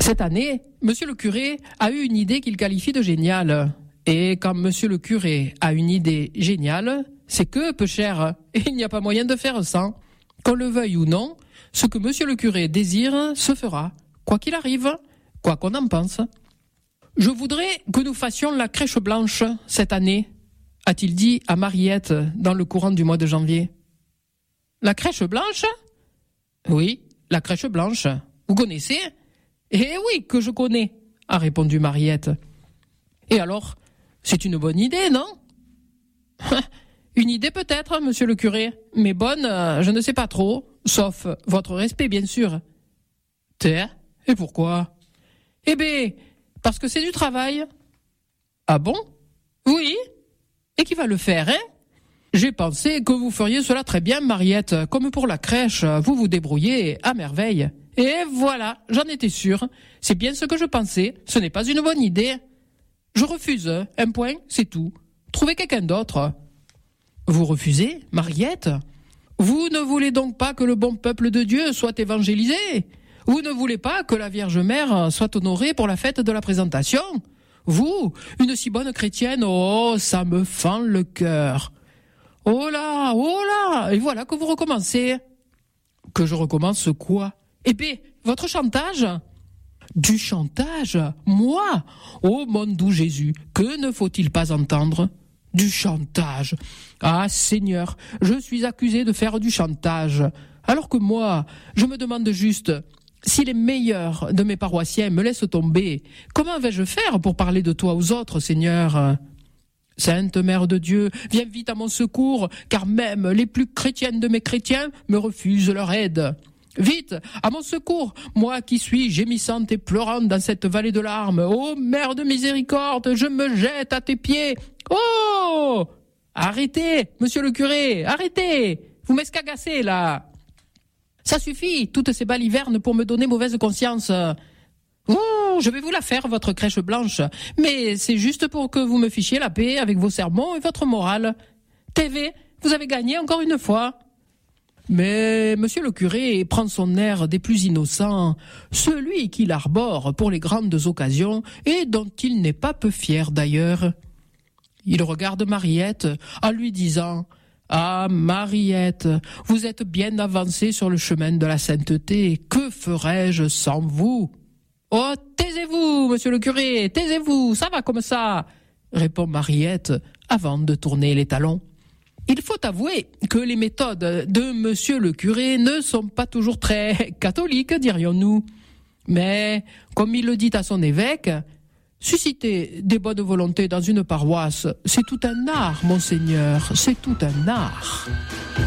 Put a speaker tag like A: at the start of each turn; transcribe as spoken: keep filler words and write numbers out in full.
A: Cette année, monsieur le curé a eu une idée qu'il qualifie de géniale. Et quand monsieur le curé a une idée géniale, c'est que, peu cher, il n'y a pas moyen de faire sans. Qu'on le veuille ou non, ce que monsieur le curé désire se fera, quoi qu'il arrive, quoi qu'on en pense. Je voudrais que nous fassions la crèche blanche cette année, a-t-il dit à Mariette dans le courant du mois de janvier. La crèche blanche ? Oui, la crèche blanche. Vous connaissez ? Eh oui, que je connais, a répondu Mariette. Et alors, c'est une bonne idée, non ? Une idée peut-être, monsieur le curé, mais bonne, je ne sais pas trop, sauf votre respect, bien sûr. T'es ? Et pourquoi ? Eh bien, parce que c'est du travail. Ah bon ? Oui. Et qui va le faire, hein ? J'ai pensé que vous feriez cela très bien, Mariette, comme pour la crèche, vous vous débrouillez à merveille. Et voilà, j'en étais sûre. C'est bien ce que je pensais, ce n'est pas une bonne idée. Je refuse, un point, c'est tout. Trouvez quelqu'un d'autre. Vous refusez, Mariette ? Vous ne voulez donc pas que le bon peuple de Dieu soit évangélisé ? Vous ne voulez pas que la Vierge Mère soit honorée pour la fête de la présentation ? Vous, une si bonne chrétienne, oh, ça me fend le cœur. Oh là, oh là, et voilà que vous recommencez. Que je recommence quoi ? Eh bien, votre chantage ? Du chantage ? Moi ? Oh mon doux Jésus, que ne faut-il pas entendre ? Du chantage. Ah Seigneur, je suis accusé de faire du chantage. Alors que moi, je me demande juste, si les meilleurs de mes paroissiens me laissent tomber, comment vais-je faire pour parler de toi aux autres, Seigneur ? Sainte Mère de Dieu, viens vite à mon secours, car même les plus chrétiennes de mes chrétiens me refusent leur aide. Vite, à mon secours, moi qui suis gémissante et pleurante dans cette vallée de larmes. Ô Mère de miséricorde, je me jette à tes pieds. Oh ! Arrêtez, monsieur le curé, arrêtez. Vous m'escagassez, là. Ça suffit, toutes ces balivernes pour me donner mauvaise conscience. Oh, je vais vous la faire, votre crèche blanche. Mais c'est juste pour que vous me fichiez la paix avec vos sermons et votre morale. T V, vous avez gagné encore une fois. Mais monsieur le curé prend son air des plus innocents, celui qu'il arbore pour les grandes occasions et dont il n'est pas peu fier d'ailleurs. Il regarde Mariette en lui disant « Ah, Mariette, vous êtes bien avancée sur le chemin de la sainteté, que ferais-je sans vous ?» « Oh, taisez-vous, monsieur le curé, taisez-vous, ça va comme ça !» répond Mariette avant de tourner les talons. Il faut avouer que les méthodes de monsieur le curé ne sont pas toujours très catholiques, dirions-nous. Mais, comme il le dit à son évêque, susciter des bonnes volontés dans une paroisse, c'est tout un art, monseigneur, c'est tout un art.